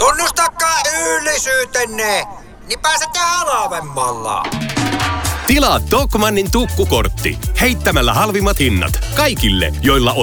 Tunnustakaa yöllisyytenne, niin pääsette halvemmalla. Tilaa Tokmannin tukkukortti heittämällä halvimmat hinnat kaikille, joilla on